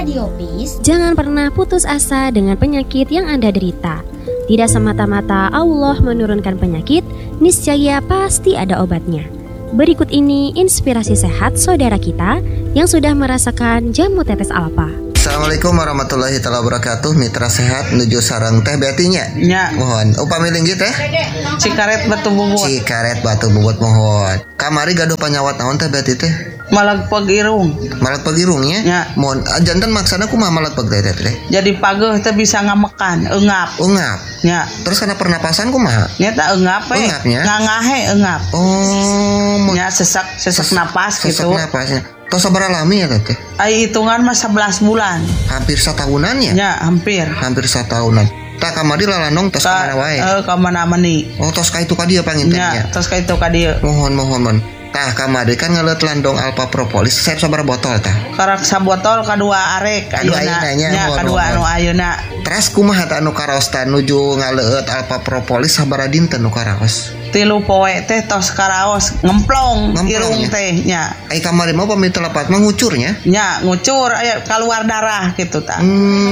Radio Peace, jangan pernah putus asa dengan penyakit yang Anda derita. Tidak semata-mata Allah menurunkan penyakit, niscaya pasti ada obatnya. Berikut ini inspirasi sehat saudara kita yang sudah merasakan jamu tetes alfa. Assalamualaikum warahmatullahi wabarakatuh. Mitra sehat menuju sarang teh betinya. Nya. Mohon upami linggih teh. Cikaret batu bubut. Cikaret batu bubut mohon. Kamari gaduh panyawat naon teh beti teh? Malagpeg irung. Malagpeg irungnya? Nya. Mohon janten maksana kumaha malagpeg teh? Jadi pageuh teh bisa ngamekan, eungap. Ungap. Nya. Terus kana pernapasan kumaha? Nya tak eungap we. Eungapnya? Ngangahe eungap. Oh, Nya sesak napas sesak gitu. napasnya. Tos sabaraha lami ya teh? Ai hitungan mah 11 bulan. Hampir satahunan ya? Nya, hampir. Hampir satahunan. Tak kamari lalanong tos kamana wae. Ka mana-mani. Oh, tos ka itu ka dieu pangintennya. Nya, tos ka itu ka dieu. Mohon. Tah kamari kan ngeleut landong alpha propolis. Saya sabaraha botol tah? Karak sabotol kadua arek ayeuna. Nya, kadua anu ayeuna. Teras kumaha tah anu karaosta nuju ngaleut alpha propolis sabaraha dinten nu karaos? 3 poe teh tos karaos ngemplong irung ya? teh nya. Ai kamari mah pami telepat mah ngucurnya. Nya ngucur aya keluar darah gitu tah.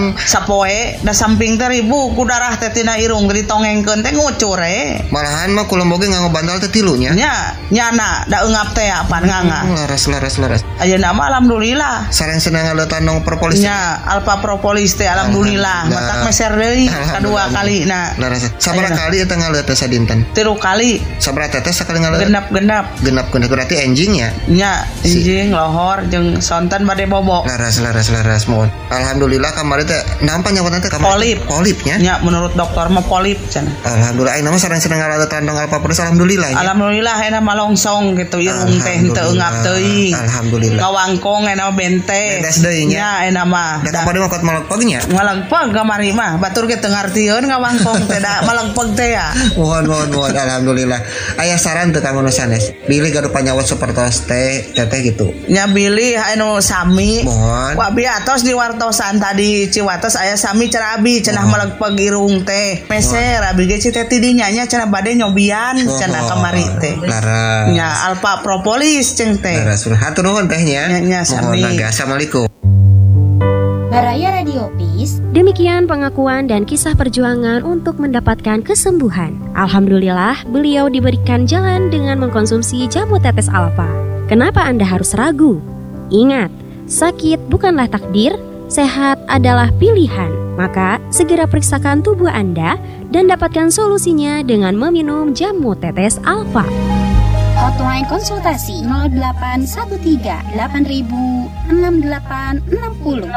Sapoe da samping teh ribu ku darah teh tina irung ditongengkeun teh ngucur Malahan mah kula boge nganggo bantal teh 3 nya. Nya nyana da eungap teh apan nganga. Laras. Ayeuna mah alhamdulillah. Sareng senang ngaleut landong propolis. Nya alpha propolis teh alhamdulillah. Matak meser deui kadua kalina. Laras. Sabaraha kali eta ngaleut teh sadinten? 3 kali. Sabaraha tetes sakali ngaleut? Genap Berarti enjing ya? Nya enjing lohor jeung sonten bade bobo. Laras mohon. Alhamdulillah kamari teh nampa nyawatna teh kamari. Polipnya? Nya menurut dokter mah polip cenah. Alhamdulillah ayeuna mah sareng senang ngaleut landong alpha propolis alhamdulillah. Alhamdulillah ayeuna mah longsong gitu irung teh henteu eungap teuing. Alhamdulillah. Ngawangkong ayeuna bente. Bedes deui nya. Nya ayeuna mah. Da kamari mah kot malagpeg nya? Malagpeg kamari mah batur ge teu ngartieun ngawangkong teh da malagpeg teh ya. Mohon alhamdulillah. Aya saran teu kanggo nu sanes? Bilih gaduh panyawat sapertos teh gitu. Nya bilih anu sami. Mohon. Ku abi atos di wartosan tadi Ciwates aya sami cenah abi cenah malagpeg irung teh. Meser abi ge ci teh tidinya nya cenah bade nyobian cenah kamari teh. Laras. Nya alpha propolis ceng teh. Laras. Hatur nuhun tehnya. Nya sami. Assalamualaikum. Baraya Radio Peace. Demikian pengakuan dan kisah perjuangan untuk mendapatkan kesembuhan. Alhamdulillah, beliau diberikan jalan dengan mengkonsumsi jamu tetes alfa. Kenapa Anda harus ragu? Ingat, sakit bukanlah takdir, sehat adalah pilihan. Maka, segera periksakan tubuh Anda dan dapatkan solusinya dengan meminum jamu tetes alfa. Hotline konsultasi 0813 8000 6860 0813 8000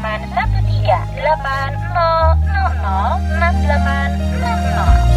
6860.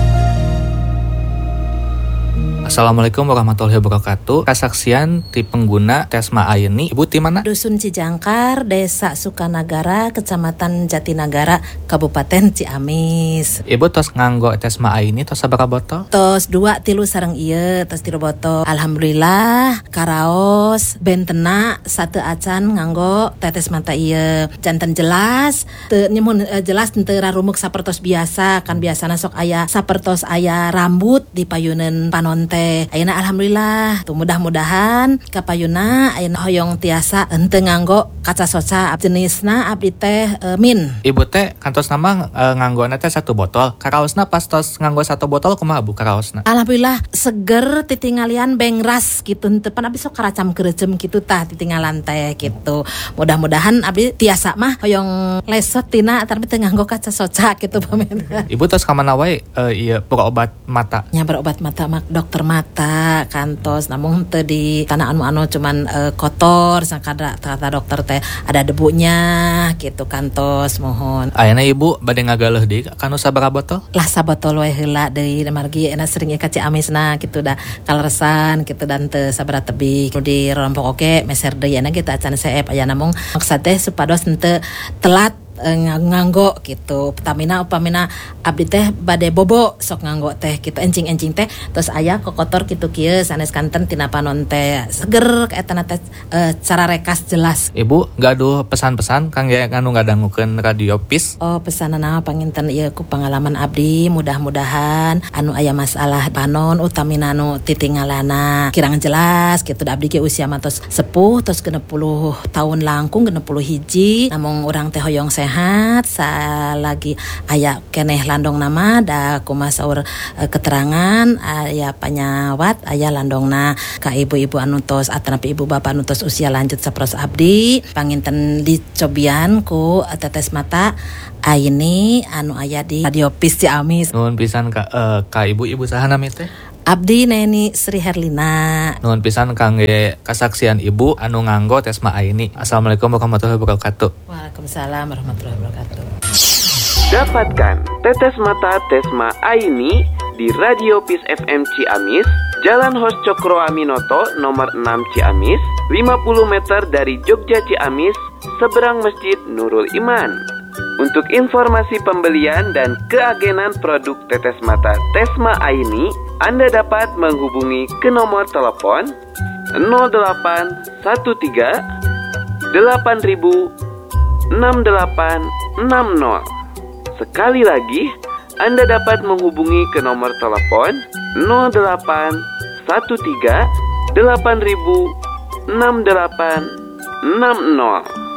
Assalamualaikum warahmatullahi wabarakatuh. Kesaksian ti pengguna Tesma Ayeni. Ibu ti mana? Dusun Cijangkar, Desa Sukanagara, Kecamatan Jatinagara, Kabupaten Ciamis. Ibu tos nganggo Tesma Ayeni tos sabaraha botol? Tos 2 3 sareng ieu, tos 3 botol. Alhamdulillah, karaos bentena 1 acan nganggo tetes mata ieu. Janten jelas, teu nyemun jelas teu rarumuk sapertos biasa, kan biasana sok aya sapertos aya rambut di payuneun panon teh. Ayeuna alhamdulillah, tuh mudah-mudahan kapayuna ayeuna hoyong tiasa henteu nganggo kaca soca jenisna abdi teh min. Ibu teh kantos nama nganggona teh 1 botol. Karaosna pas tos nganggo 1 botol kumaha Bu karaosna? Alhamdulillah seger titingalian bengras gitu, henteu pan abdi sok karacam keureuceum kitu tah titingalan teh gitu. Mudah-mudahan abdi tiasa mah hoyong lesot tina tapi teu nganggo kaca soca gitu pamen. Ibu tos ka mana wae ieu berobat mata? Nya berobat mata mak dokter mata kantos, namun teu di tanah anu cuman kotor sakada kata dokter teh ada debunya gitu kantos mohon. Ayeuna Ibu bade ngagaleuh deui kanu sabaraha botol? Lah sabotol we heula deui margi ena sering ka Ciamisna gitu dah kaleresan gitu dan teu sabaraha tebih di rompok oke meser deui ena kita acan seep aya namung maksud teh supados henteu telat nganggo gitu. Pertamina upamina abdi teh bade bobo sok nganggo teh gitu encing-encing teh terus aya kokotor kitu kieu sanes kanten tina panon teh seger kaetana teh cara rekas jelas. Ibu gaduh pesan-pesan kangge anu ngadangukeun Radio Peace. Oh pesanana panginten ieu ku pengalaman abdi mudah-mudahan anu aya masalah panon utamina anu titingalana kirang jelas gitu abdi ge usia mah tos sepuh tos 60 tahun langkung 60 hiji namung urang teh hoyong sehat salagi aya keneh landong nama da kumaha saur keterangan aya panyawat aya landongna ka ibu-ibu anu tos atanapi ibu bapak anu tos usia lanjut saperos abdi panginten dicobian ku tetes mata Aini anu aya di Radio Peace Ciamis. Nuhun pisan ka ibu-ibu saha nami teh? Abdi Neni Sri Herlina. Nuhun pisan kangge kasaksian ibu anu nganggo Tesma Aini. Assalamualaikum warahmatullahi wabarakatuh. Waalaikumsalam warahmatullahi wabarakatuh. Dapatkan tetes mata Tesma Aini di Radio Peace FM Ciamis, Jalan Hos Cokro Aminoto nomor 6 Ciamis, 50 meter dari Jogja Ciamis, seberang Masjid Nurul Iman. Untuk informasi pembelian dan keagenan produk tetes mata Tesma Aini, Anda dapat menghubungi ke nomor telepon 0813 8000 6860. Sekali lagi, Anda dapat menghubungi ke nomor telepon 0813 8000 6860.